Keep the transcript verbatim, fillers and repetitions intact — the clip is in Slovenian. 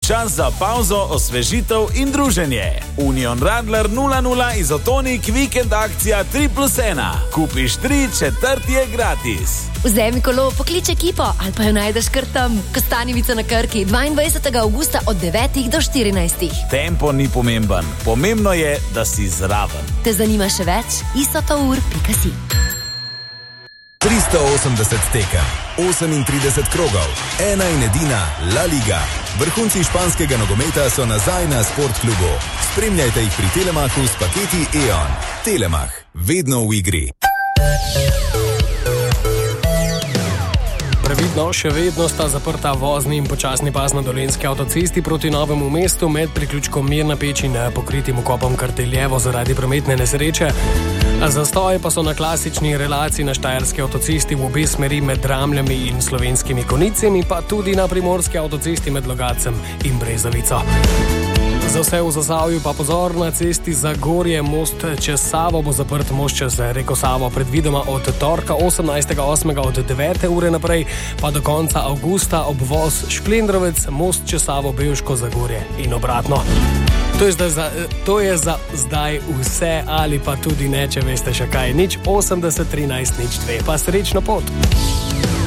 čas za pauzo, osvežitev in druženje. Union Radler nula nula Izotonik vikend akcija tri plus ena. Kupiš tri, četrti je gratis. Vzemi kolo, poklič ekipo ali pa jo najdeš kar tam. Kostanjevica na Krki, dvaindvajsetega avgusta od devetih do štirinajstih. Tempo ni pomemben, pomembno je, da si zraven. Te zanima še več? isotour pika si. tristo osemdeset tekem, osemintrideset krogov, ena in edina La Liga. Vrhunci španskega nogometa so nazaj na Sportklubu. Spremljajte jih pri Telemachu s paketi E O N. Telemach, vedno v igri. Previdno, še vedno sta zaprta vozni in počasni pas na Dolenjski avtocesti proti Novemu mestu med priključkom Mirna Peč in pokritim vkopom Karteljevo zaradi prometne nesreče. Zastoji pa so na klasični relaciji na Štajerski avtocesti v obe smeri med Dramljami in Slovenskimi Konicami, pa tudi na Primorski avtocesti med Logatcem in Brezovico. Za vse v Zasavju pa pozor, na cesti Zagorje most čez Savo bo zaprt, most čez reko Savo predvidoma od torka osemnajstega osmega od devete ure naprej pa do konca avgusta, obvoz Šplendrovec, most čez Savo, Bevško, Zagorje in obratno. To je, zdaj za, to je za zdaj vse, ali pa tudi ne, če veste še kaj. Nič osemdeset trinajst nič dve, pa srečno pot.